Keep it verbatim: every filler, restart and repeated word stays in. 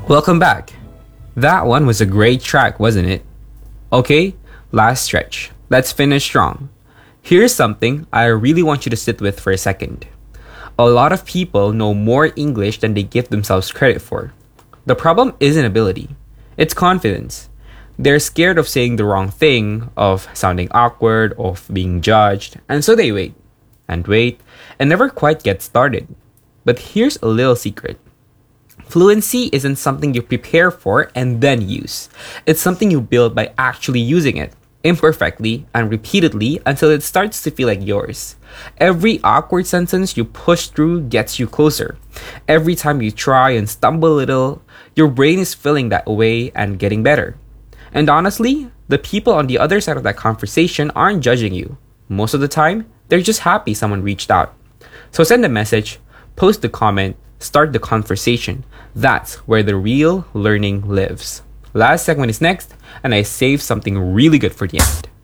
Welcome back. That one was a great track, wasn't it? Okay, last stretch. Let's finish strong. Here's something I really want you to sit with for a second. A lot of people know more English than they give themselves credit for. The problem isn't ability, it's confidence. They're scared of saying the wrong thing, of sounding awkward, of being judged, and so they wait, and wait, and never quite get started. But here's a little secret. Fluency isn't something you prepare for and then use. It's something you build by actually using it, imperfectly and repeatedly until it starts to feel like yours. Every awkward sentence you push through gets you closer. Every time you try and stumble a little, your brain is feeling that way and getting better. And honestly, the people on the other side of that conversation aren't judging you. Most of the time, they're just happy someone reached out. So send a message, post a comment, start the conversation. That's where the real learning lives. Last segment is next, and I saved something really good for the end.